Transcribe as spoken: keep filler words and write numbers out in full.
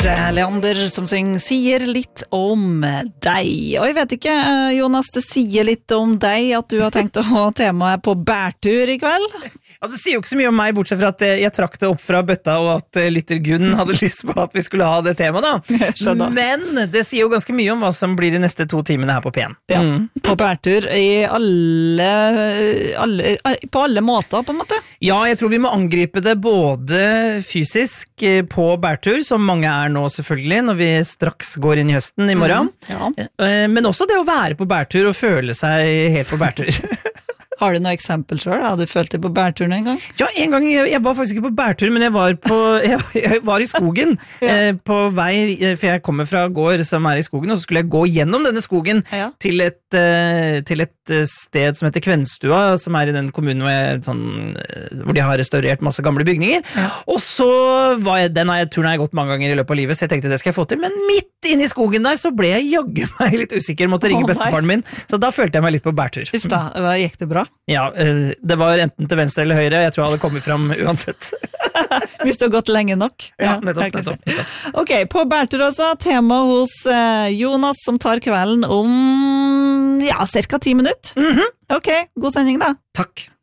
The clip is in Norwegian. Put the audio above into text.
Leander som synger sier litt om deg. Og jeg vet ikke, Jonas, det sier litt om deg at du har tenkt å ha temaet på bærtur i kveld? Ja, det sier jo ikke så mye om meg, bortsett fra at jeg trakk det opp fra bøtta, og at lytter Gunn hadde lyst på at vi skulle ha det temaet da. Men det sier jo ganske mye om hva som blir de neste to timene her på P en. Ja, mm. På bærtur i alle, alle, på alle måter, på en måte. Ja, jeg tror vi må angripe det både fysisk på bærtur, som mange er nå selvfølgelig, når vi straks går inn i høsten i morgen. Mm, ja. Men også det å være på bærtur og føle seg helt på bærtur. Har du noen eksempel selv? Har du følt deg på bærturen en gang? Ja, en gang, jeg, jeg var faktisk ikke på bærtur, men jeg var, på, jeg, jeg var i skogen ja. eh, på vei, for jeg kommer fra gård som er i skogen, og så skulle jeg gå gjennom denne skogen ja. til, et, eh, til et sted som heter Kvenstua, som er i den kommunen hvor, jeg, sånn, hvor de har restaurert masse gamle bygninger. Ja. Og så var jeg, den har jeg, turen har jeg gått mange ganger i løpet av livet, så jeg tenkte det skal jeg få til, men midt inne i skogen der så ble jeg jaggu meg litt usikker, måtte ringe oh, bestefaren min, så da følte jeg meg litt på bærtur. Uff da, gikk det bra? Ja, det var enten til venstre eller høyre. Jeg tror jeg hadde kommet fram uansett. Hvis du har gått lenge nok. Ja, nettopp, nettopp, nettopp. Ok, på bærtur altså, tema hos Jonas som tar kvelden om, ja, cirka ti minutter. Mhm. Ok, god sending da. Takk.